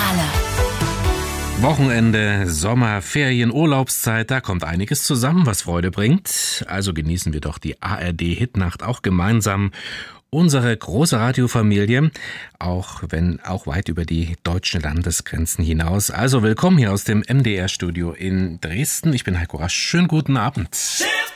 Wochenende, Sommer, Ferien, Urlaubszeit, da kommt einiges zusammen, was Freude bringt. Also genießen wir doch die ARD-Hitnacht auch gemeinsam. Unsere große Radiofamilie, auch weit über die deutschen Landesgrenzen hinaus. Also willkommen hier aus dem MDR-Studio in Dresden. Ich bin Heiko Rasch. Schönen guten Abend.